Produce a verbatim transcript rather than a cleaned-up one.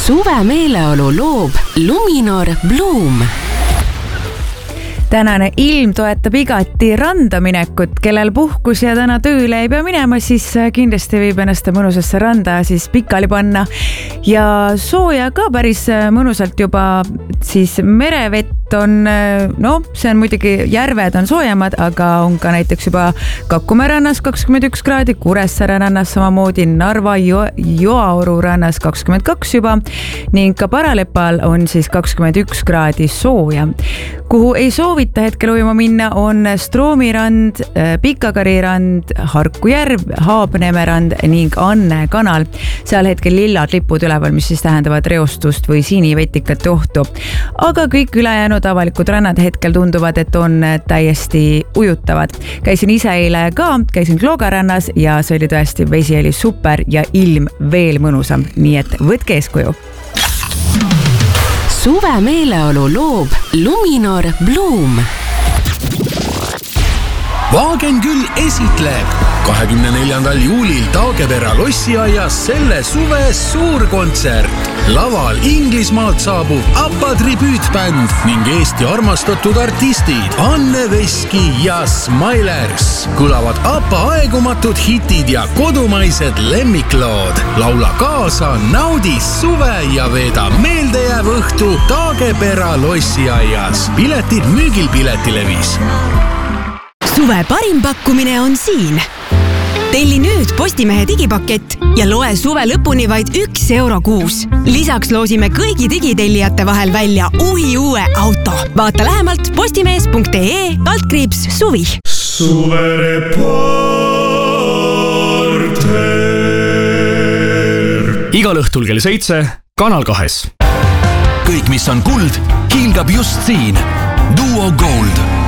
Suve meeleolu loob Luminor Bloom. Tänane ilm toetab igati randaminekut, kellel puhkus ja täna tööle ei pea minema, siis kindlasti võib ennast mõnusasse randa siis pikali panna ja sooja ka päris mõnusalt juba siis merevett on, no see on muidugi, järved on soojemad, aga on ka näiteks juba Kakumäe rannas kakskümmend üks kraadi, Kuressaare rannas samamoodi, Narva jo Joaoru rannas kakskümmend kaks juba ning ka Paralepal on siis kakskümmend üks kraadi sooja. Kuhu ei soovita hetkel ujuma minna on Stroomi rand, Pikakari rand, Harku järv, Haabneme rand ning Anne kanal. Seal hetkel lillad lipud üleval, mis siis tähendavad reostust või sinivetikate ohtu. Aga kõik ülejäänud avalikud rannad hetkel tunduvad, et on täiesti ujutavad. Käisin ise eile ka, käisin Klooga rannas ja see oli tõesti, vesi oli super ja ilm veel mõnusam, nii et võtke eeskuju. Suve meeleolu loob Luminor Bloom. Vaagen küll esitleb kahekümne neljandal juulil Taagepera lossiaias selle suve suurkontsert. Laval Inglismaalt saabub Appa tribüütbänd ning Eesti armastatud artistid Anne Veski ja Smilers. Kõlavad Appa aegumatud hitid ja kodumaised lemmiklood. Laula kaasa, naudi suve ja veeda meeldejääv õhtu Taagepera lossiaias. Piletid müügil Piletilevis. Suve parim pakkumine on siin. Telli nüüd Postimehe digipakett ja loe suve lõpuni vaid üks euro kuus. Lisaks loosime kõigi digitellijate vahel välja uhi uue auto. Vaata lähemalt postimees punkt ee altkriips suvi. Suvereporter. Igal õhtul kell seitse, Kanal kahes. Kõik, mis on kuld, hiilgab just siin. Duo Gold.